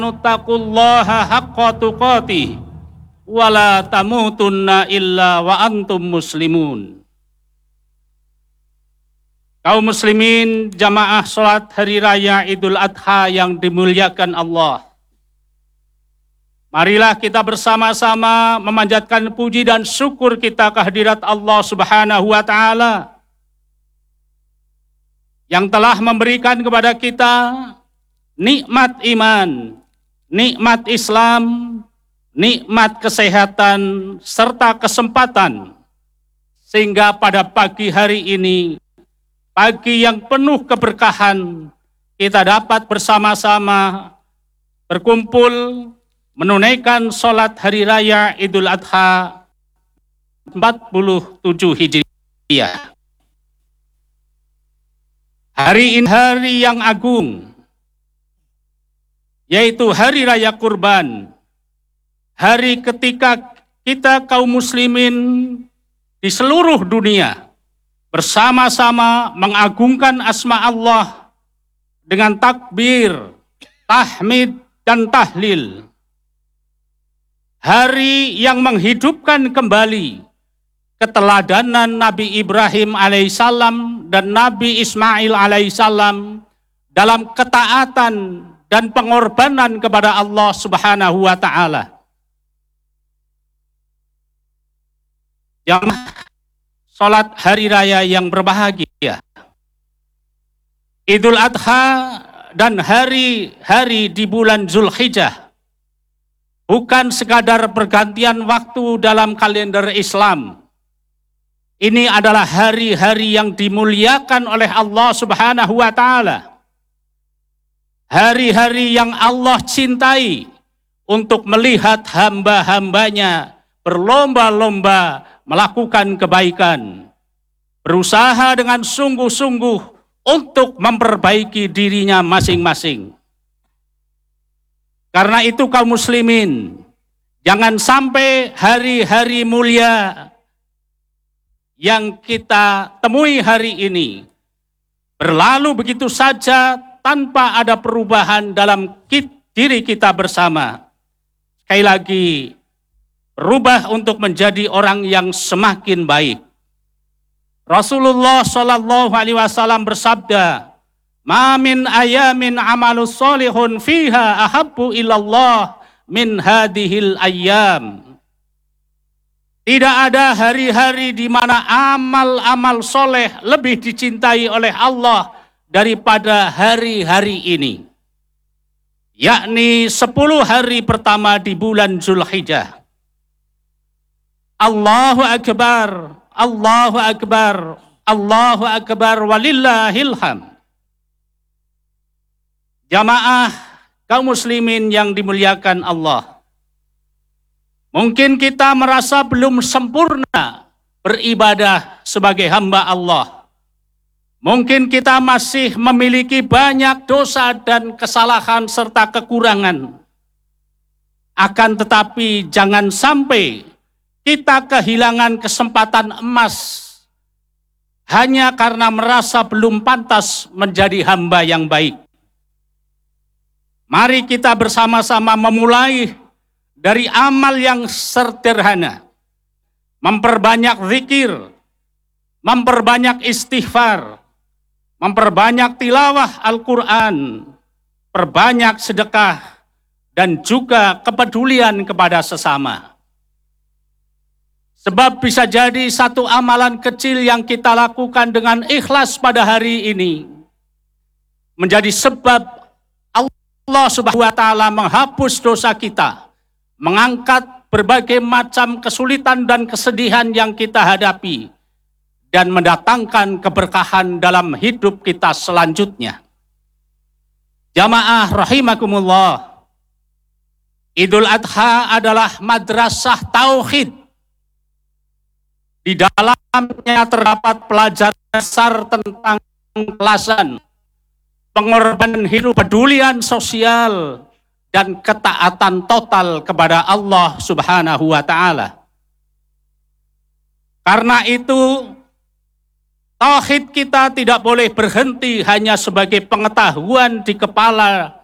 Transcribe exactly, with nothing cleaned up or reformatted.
taqullaha haqqa tuqatih wa la tamutunna illa wa antum muslimun. Kaum muslimin jamaah salat hari raya Idul Adha yang dimuliakan Allah. Marilah kita bersama-sama memanjatkan puji dan syukur kita kehadirat Allah Subhanahu wa taala yang telah memberikan kepada kita nikmat iman, nikmat Islam, nikmat kesehatan, serta kesempatan, sehingga pada pagi hari ini, pagi yang penuh keberkahan, kita dapat bersama-sama berkumpul menunaikan sholat hari raya Idul Adha empat puluh tujuh Hijriah. Hari ini hari yang agung, yaitu hari raya kurban, hari ketika kita kaum muslimin di seluruh dunia bersama-sama mengagungkan asma Allah dengan takbir, tahmid, dan tahlil. Hari yang menghidupkan kembali keteladanan Nabi Ibrahim alaihissalam dan Nabi Ismail alaihissalam dalam ketaatan dan pengorbanan kepada Allah Subhanahu wa taala. Jamaah salat hari raya yang berbahagia, Idul Adha dan hari-hari di bulan Zulhijjah bukan sekadar pergantian waktu dalam kalender Islam. Ini adalah hari-hari yang dimuliakan oleh Allah Subhanahu wa taala. Hari-hari yang Allah cintai untuk melihat hamba-hambanya berlomba-lomba melakukan kebaikan, berusaha dengan sungguh-sungguh untuk memperbaiki dirinya masing-masing. Karena itu kaum muslimin, jangan sampai hari-hari mulia yang kita temui hari ini berlalu begitu saja tanpa ada perubahan dalam diri kita bersama. Sekali lagi, berubah untuk menjadi orang yang semakin baik. Rasulullah Shallallahu Alaihi Wasallam bersabda, "Ma min ayamin amalus solihun fiha ahabbu ilallah min hadihil ayam." Tidak ada hari-hari di mana amal-amal soleh lebih dicintai oleh Allah daripada hari-hari ini, yakni sepuluh hari pertama di bulan Zulhijjah. Allahu Akbar, Allahu Akbar, Allahu Akbar, walillahil hamd. Jamaah kaum muslimin yang dimuliakan Allah, mungkin kita merasa belum sempurna beribadah sebagai hamba Allah. Mungkin kita masih memiliki banyak dosa dan kesalahan serta kekurangan. Akan tetapi jangan sampai kita kehilangan kesempatan emas hanya karena merasa belum pantas menjadi hamba yang baik. Mari kita bersama-sama memulai dari amal yang sederhana. Memperbanyak zikir, memperbanyak istighfar, memperbanyak tilawah Al-Quran, perbanyak sedekah, dan juga kepedulian kepada sesama. Sebab bisa jadi satu amalan kecil yang kita lakukan dengan ikhlas pada hari ini menjadi sebab Allah Subhanahu wa taala menghapus dosa kita, mengangkat berbagai macam kesulitan dan kesedihan yang kita hadapi, dan mendatangkan keberkahan dalam hidup kita selanjutnya. Jamaah rahimakumullah, Idul Adha adalah madrasah tauhid. Di dalamnya terdapat pelajaran dasar tentang keikhlasan, pengorbanan hidup, pedulian sosial, dan ketaatan total kepada Allah Subhanahu wa taala. Karena itu, tauhid kita tidak boleh berhenti hanya sebagai pengetahuan di kepala